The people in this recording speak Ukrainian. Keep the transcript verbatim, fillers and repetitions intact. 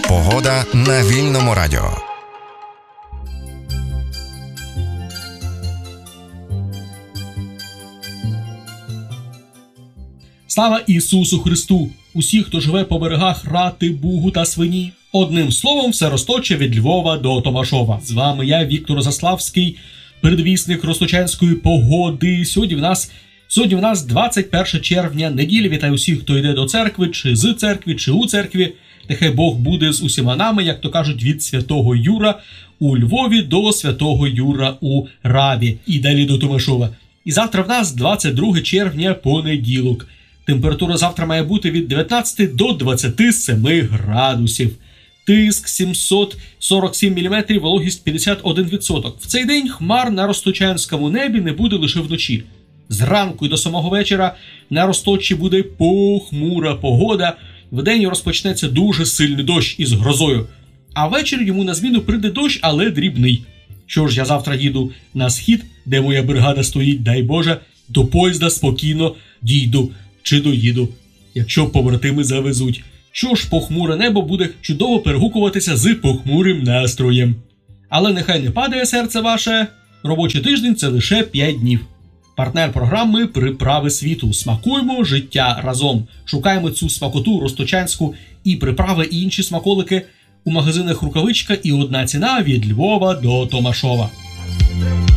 Погода на Вільному радіо. Слава Ісусу Христу! Усі, хто живе по берегах Рати, Бугу та Свині. Одним словом, все Росточе від Львова до Томашова. З вами я, Віктор Заславський, передвісник росточанської погоди. Сьогодні в нас, сьогодні в нас двадцять перше червня, неділя. Вітаю усіх, хто йде до церкви, чи з церкви, чи у церкві. Нехай Бог буде з усіма нами, як то кажуть, від Святого Юра у Львові до Святого Юра у Раві. І далі до Томашова. І завтра в нас двадцять друге червня, понеділок. Температура завтра має бути від дев'ятнадцяти до двадцяти семи градусів. Тиск сімсот сорок сім міліметрів, вологість п'ятдесят один відсоток. В цей день хмар на росточанському небі не буде лише вночі. Зранку і до самого вечора на Росточі буде похмура погода. Вдень розпочнеться дуже сильний дощ із грозою. А ввечері йому на зміну прийде дощ, але дрібний. Що ж, я завтра їду на схід, де моя бригада стоїть, дай Боже, до поїзда спокійно дійду. Чи доїду, якщо побратими завезуть. Що ж, похмуре небо буде чудово перегукуватися з похмурим настроєм. Але нехай не падає серце ваше, робочий тиждень – це лише п'ять днів. Партнер програми «Приправи світу». Смакуємо життя разом. Шукаємо цю смакоту росточанську і приправи, і інші смаколики у магазинах «Рукавичка» і одна ціна від Львова до Томашова.